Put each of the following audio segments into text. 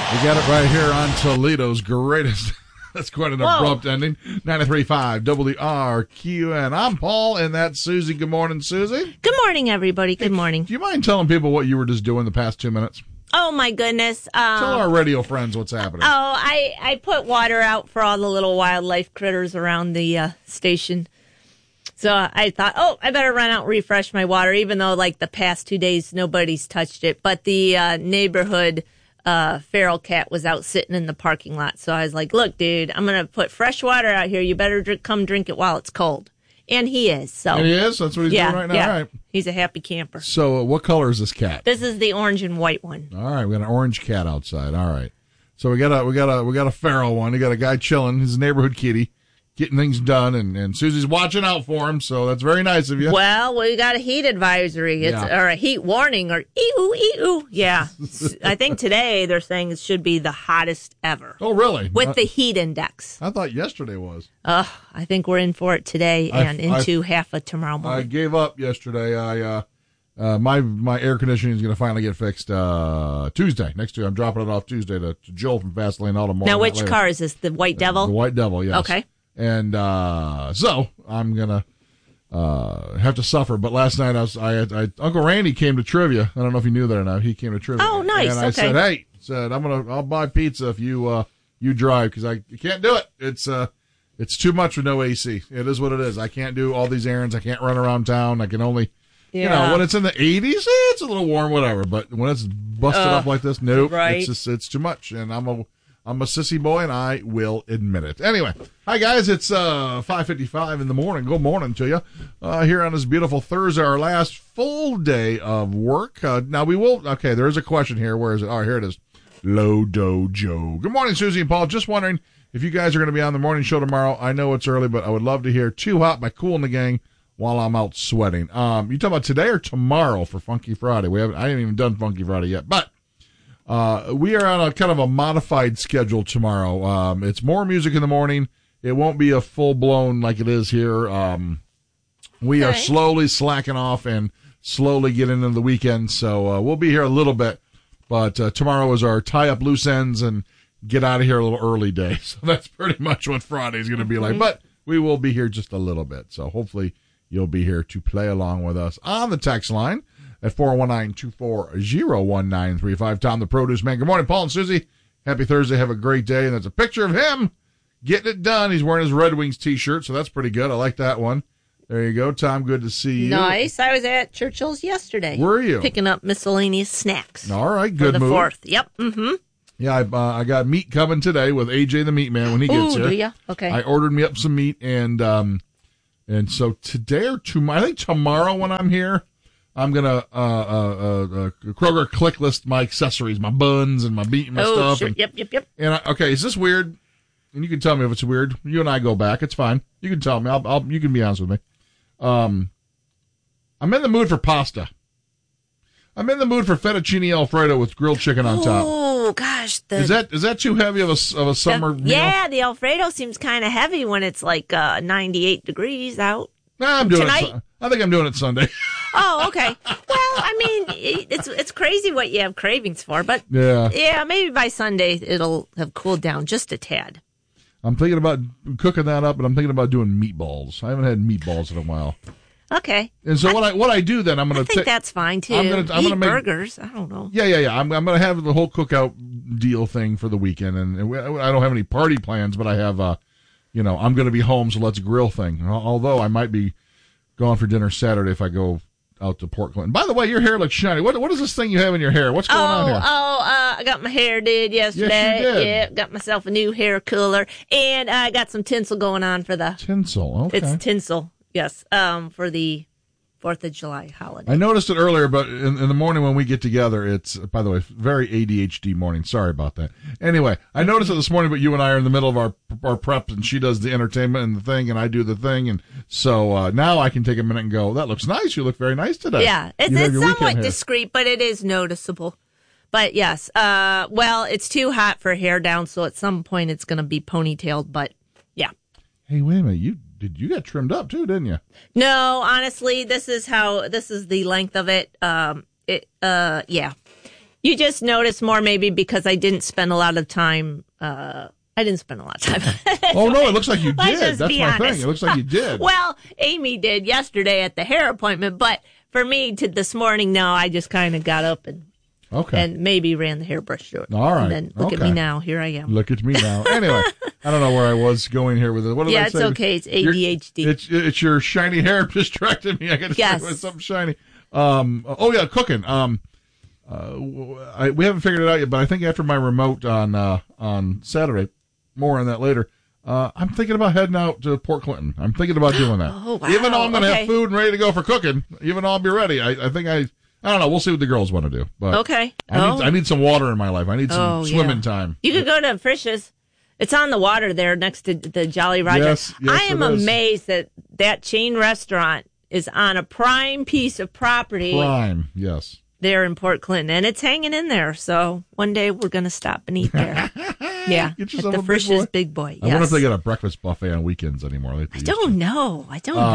We got it right here on Toledo's greatest. That's quite an abrupt ending. 93.5 WRQN. I'm Paul, and that's Susie. Good morning, Susie. Good morning, everybody. Good morning. Do you mind telling people what you were just doing the past 2 minutes? Oh, my goodness. Tell our radio friends what's happening. I put water out for all the little wildlife critters around the station. So I thought, I better run out and refresh my water, even though, like, the past 2 days, nobody's touched it. But the neighborhood feral cat was out sitting in the parking lot. So I was like, look, dude, I'm going to put fresh water out here. You better come drink it while it's cold. And he is. So. And he is? That's what he's doing right now? Yeah. All right. He's a happy camper. So what color is this cat? This is the orange and white one. All right. We got an orange cat outside. All right. So we got a feral one. We got a guy chilling. He's a neighborhood kitty, getting things done, and Susie's watching out for him, so that's very nice of you. Well, we got a heat advisory, or a heat warning, or ee-oo. Yeah. I think today they're saying it should be the hottest ever. Oh, really? With the heat index. I thought yesterday was. I think we're in for it today and into half of tomorrow morning. I gave up yesterday. My air conditioning is going to finally get fixed Tuesday. Next Tuesday. I'm dropping it off Tuesday to Joel from Fastlane Auto. Now, which car is this? The White Devil? The White Devil, yes. Okay. And so I'm gonna have to suffer. But last night Uncle Randy came to trivia. I don't know if you knew that or not. He came to trivia. Oh, nice. And I said, "Hey, I'll buy pizza if you drive, because I can't do it. It's too much with no AC. It is what it is. I can't do all these errands. I can't run around town. I can only." Yeah. When it's in the 80s, it's a little warm, whatever. But when it's busted up like this, nope. Right. It's too much. And I'm a sissy boy, and I will admit it. Anyway, hi, guys. It's 5:55 in the morning. Good morning to you. Here on this beautiful Thursday, our last full day of work. Now, we will... Okay, there is a question here. Where is it? Oh, here it is. Lodo Joe. Good morning, Susie and Paul. Just wondering if you guys are going to be on the morning show tomorrow. I know it's early, but I would love to hear Too Hot by Kool and the Gang while I'm out sweating. You talking about today or tomorrow for Funky Friday? I haven't even done Funky Friday yet, but we are on a kind of a modified schedule tomorrow. It's more music in the morning. It won't be a full-blown like it is here. We are slowly slacking off and slowly getting into the weekend, so we'll be here a little bit, but tomorrow is our tie-up loose ends and get out of here a little early day. So that's pretty much what Friday's going to be like, but we will be here just a little bit, so hopefully you'll be here to play along with us on the text line at 419-240-1935. Tom, the produce man. Good morning, Paul and Susie. Happy Thursday. Have a great day. And there's a picture of him getting it done. He's wearing his Red Wings T-shirt, so that's pretty good. I like that one. There you go, Tom. Good to see you. Nice. I was at Churchill's yesterday. Were you? Picking up miscellaneous snacks. All right. Good move. For the 4th. Yep. Mm-hmm. Yeah, I got meat coming today with AJ the Meat Man when he gets here. Do you? Okay. I ordered me up some meat, and so today or tomorrow, I think tomorrow when I'm here, I'm going to Kroger click list my accessories, my buns and my meat and my stuff. Sure. And, yep. And is this weird? And you can tell me if it's weird. You and I go back. It's fine. You can tell me. You can be honest with me. I'm in the mood for pasta. I'm in the mood for fettuccine Alfredo with grilled chicken on top. Oh gosh, is that too heavy of a summer meal? Yeah, the Alfredo seems kind of heavy when it's like 98 degrees out. Nah, I'm doing it. I think I'm doing it Sunday. Oh, okay. Well, I mean, it's crazy what you have cravings for, but yeah, maybe by Sunday it'll have cooled down just a tad. I'm thinking about cooking that up, and I'm thinking about doing meatballs. I haven't had meatballs in a while. Okay. And so what I do then, I'm going to think that's fine too. I'm gonna make burgers. I don't know. Yeah. I'm going to have the whole cookout deal thing for the weekend, and I don't have any party plans, but I have I'm going to be home, so let's grill thing. Although I might be going for dinner Saturday if I go out to Port Clinton. By the way, your hair looks shiny. What is this thing you have in your hair? What's going on here? I got my hair did yesterday. Yes, you did. Yeah, got myself a new hair color, and I got some tinsel going on for the tinsel. Okay, it's tinsel. Yes, for the 4th of July holiday. I noticed it earlier, but in the morning when we get together, it's, by the way, very ADHD morning. Sorry about that. Anyway, I noticed it this morning, but you and I are in the middle of our prep, and she does the entertainment and the thing, and I do the thing, and so now I can take a minute and go, that looks nice. You look very nice today. Yeah, it's somewhat discreet, but it is noticeable. But yes, well, it's too hot for hair down, so at some point it's going to be ponytailed, but yeah. Hey, wait a minute. You got trimmed up too, didn't you? No, honestly, this is the length of it. Yeah. You just notice more maybe because I didn't spend a lot of time. I didn't spend a lot of time. Oh, no, it looks like you Let's did. just That's be my honest. thing. It looks like you did. Well, Amy did yesterday at the hair appointment, but for me, this morning, no, I just kind of got up and maybe ran the hairbrush through it. All right. And then look at me now. Here I am. Look at me now. Anyway, I don't know where I was going here with it. What did I say? It's okay. It's ADHD. It's your shiny hair distracted me. I got to start with something shiny. Cooking. We haven't figured it out yet, but I think after my remote on Saturday, more on that later. I'm thinking about heading out to Port Clinton. I'm thinking about doing that. Oh, wow. Even though I'm going to have food and ready to go for cooking, even though I'll be ready, I think I don't know. We'll see what the girls want to do. But okay. I need some water in my life. I need some swimming time. You could go to Frisch's. It's on the water there next to the Jolly Roger. Yes, I am amazed that chain restaurant is on a prime piece of property. Prime, yes. There in Port Clinton, and it's hanging in there. So one day we're going to stop and eat there. Yeah, Get at yourself the a Frisch's Big Boy. I wonder if they get a breakfast buffet on weekends anymore. I don't know.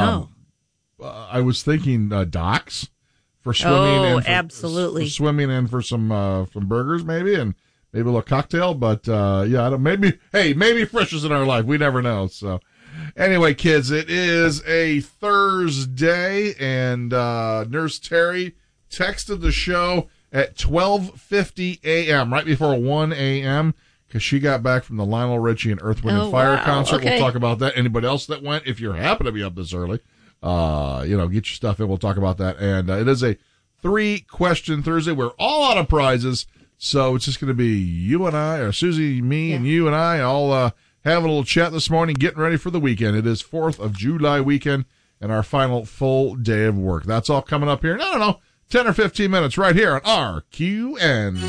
I was thinking docks for swimming. Oh, and absolutely. For swimming and for some burgers maybe, and maybe a little cocktail. But I don't. Maybe Frisch's in our life. We never know. So. Anyway, kids, it is a Thursday, and Nurse Terry texted the show at 12:50 a.m., right before 1 a.m., because she got back from the Lionel Richie and Earth, Wind, and Fire concert. Okay. We'll talk about that. Anybody else that went, if you happen to be up this early, get your stuff in. We'll talk about that. And it is a 3-question Thursday. We're all out of prizes, so it's just going to be you and I, or Susie, me, and you and I all having a little chat this morning, getting ready for the weekend. It is 4th of July weekend and our final full day of work. That's all coming up here. I don't know, 10 or 15 minutes right here on RQN.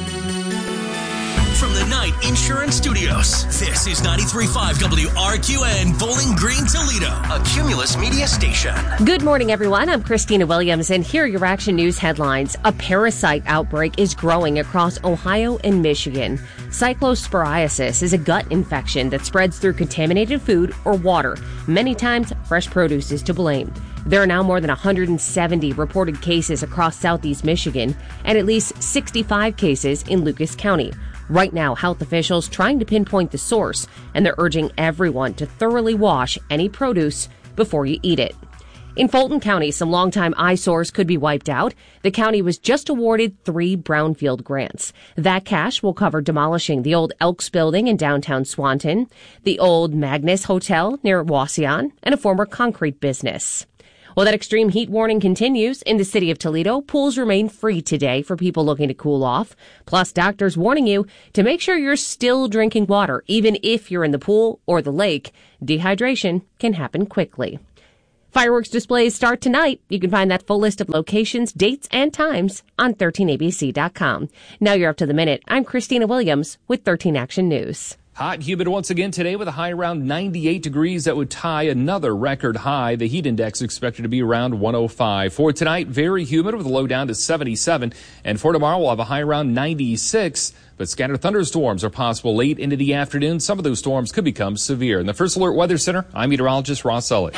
From the Knight Insurance Studios, this is 93.5 WRQN, Bowling Green, Toledo, a Cumulus Media station. Good morning, everyone. I'm Christina Williams, and here are your Action News headlines. A parasite outbreak is growing across Ohio and Michigan. Cyclosporiasis is a gut infection that spreads through contaminated food or water. Many times, fresh produce is to blame. There are now more than 170 reported cases across southeast Michigan and at least 65 cases in Lucas County. Right now, health officials trying to pinpoint the source, and they're urging everyone to thoroughly wash any produce before you eat it. In Fulton County, some longtime eyesores could be wiped out. The county was just awarded 3 brownfield grants. That cash will cover demolishing the old Elks building in downtown Swanton, the old Magnus Hotel near Wauseon, and a former concrete business. Well, that extreme heat warning continues. In the city of Toledo, pools remain free today for people looking to cool off. Plus, doctors warning you to make sure you're still drinking water, even if you're in the pool or the lake. Dehydration can happen quickly. Fireworks displays start tonight. You can find that full list of locations, dates, and times on 13abc.com. Now you're up to the minute. I'm Christina Williams with 13 Action News. Hot and humid once again today with a high around 98 degrees. That would tie another record high. The heat index expected to be around 105. For tonight, very humid with a low down to 77. And for tomorrow, we'll have a high around 96. But scattered thunderstorms are possible late into the afternoon. Some of those storms could become severe. In the First Alert Weather Center, I'm meteorologist Ross Ellett.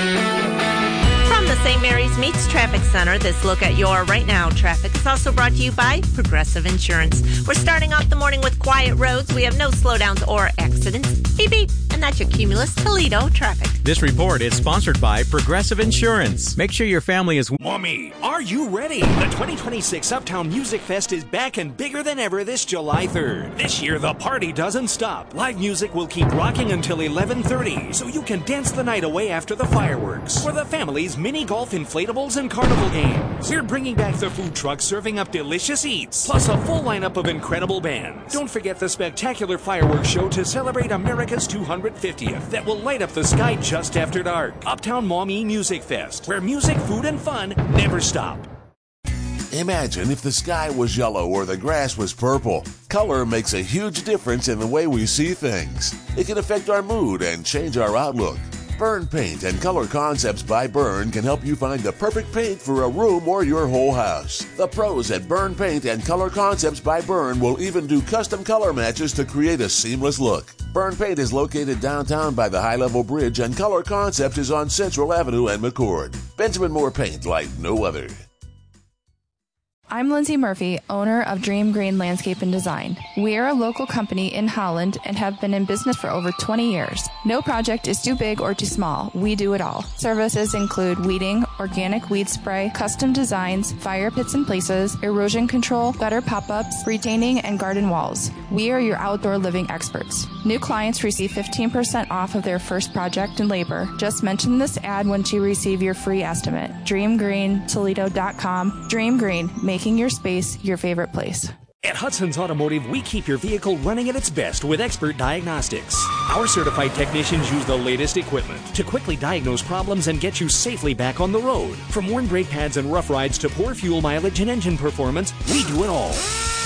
The St. Mary's Meets Traffic Center. This look at your right now traffic is also brought to you by Progressive Insurance. We're starting off the morning with quiet roads. We have no slowdowns or accidents. Beep, beep. And that's your Cumulus Toledo traffic. This report is sponsored by Progressive Insurance. Make sure your family is... Mommy, are you ready? The 2026 Uptown Music Fest is back and bigger than ever this July 3rd. This year, the party doesn't stop. Live music will keep rocking until 11:30, so you can dance the night away after the fireworks. For the family's mini golf, inflatables, and carnival games. We're bringing back the food truck serving up delicious eats, plus a full lineup of incredible bands. Don't forget the spectacular fireworks show to celebrate America's 250th that will light up the sky just after dark. Uptown Maumee Music Fest, where music, food, and fun never stop. Imagine if the sky was yellow or the grass was purple. Color makes a huge difference in the way we see things. It can affect our mood and change our outlook. Byrne Paint and Color Concepts by Byrne can help you find the perfect paint for a room or your whole house. The pros at Byrne Paint and Color Concepts by Byrne will even do custom color matches to create a seamless look. Byrne Paint is located downtown by the High Level Bridge, and Color Concepts is on Central Avenue and McCord. Benjamin Moore Paint like no other. I'm Lindsay Murphy, owner of Dream Green Landscape and Design. We are a local company in Holland and have been in business for over 20 years. No project is too big or too small. We do it all. Services include weeding, organic weed spray, custom designs, fire pits and places, erosion control, gutter pop-ups, retaining, and garden walls. We are your outdoor living experts. New clients receive 15% off of their first project and labor. Just mention this ad once you receive your free estimate. DreamGreenToledo.com. Dream Green, making your space your favorite place. At Hudson's Automotive, we keep your vehicle running at its best with expert diagnostics. Our certified technicians use the latest equipment to quickly diagnose problems and get you safely back on the road. From worn brake pads and rough rides to poor fuel mileage and engine performance, we do it all.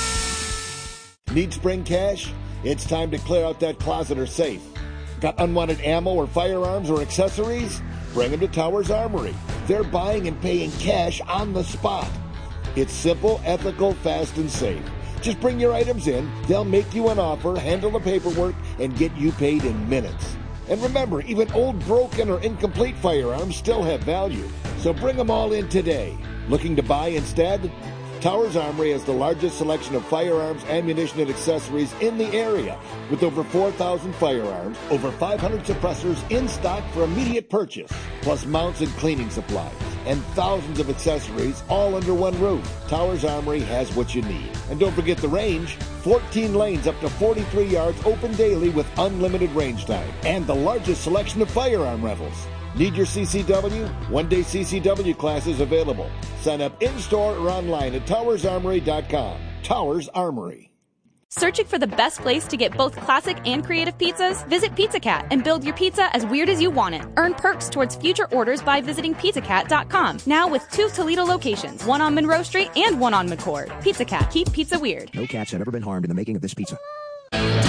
Need spring cash? It's time to clear out that closet or safe. Got unwanted ammo or firearms or accessories? Bring them to Towers Armory. They're buying and paying cash on the spot. It's simple, ethical, fast, and safe. Just bring your items in, they'll make you an offer, handle the paperwork, and get you paid in minutes. And remember, even old, broken, or incomplete firearms still have value. So bring them all in today. Looking to buy instead? Towers Armory has the largest selection of firearms, ammunition, and accessories in the area, with over 4,000 firearms, over 500 suppressors in stock for immediate purchase, plus mounts and cleaning supplies, and thousands of accessories all under one roof. Towers Armory has what you need. And don't forget the range. 14 lanes up to 43 yards open daily with unlimited range time, and the largest selection of firearm rentals. Need your CCW? One-day CCW classes available. Sign up in-store or online at towersarmory.com. Towers Armory. Searching for the best place to get both classic and creative pizzas? Visit Pizza Cat and build your pizza as weird as you want it. Earn perks towards future orders by visiting pizzacat.com. Now with 2 Toledo locations, one on Monroe Street and one on McCord. Pizza Cat, keep pizza weird. No cats have ever been harmed in the making of this pizza.